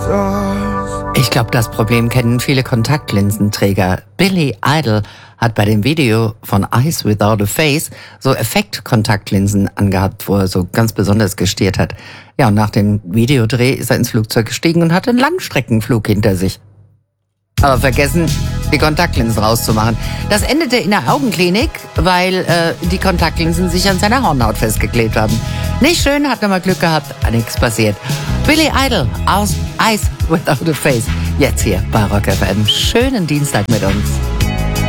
Ich glaube, das Problem kennen viele Kontaktlinsenträger. Billy Idol hat bei dem Video von Eyes Without a Face so Effekt-Kontaktlinsen angehabt, wo er so ganz besonders gestiert hat. Ja, und nach dem Videodreh ist er ins Flugzeug gestiegen und hatte einen Langstreckenflug hinter sich. Aber vergessen, die Kontaktlinsen rauszumachen. Das endete in der Augenklinik, weil die Kontaktlinsen sich an seiner Hornhaut festgeklebt haben. Nicht schön, hat nochmal Glück gehabt, nichts passiert. Billy Idol aus Eyes Without a Face. Jetzt hier bei Rock FM. Schönen Dienstag mit uns.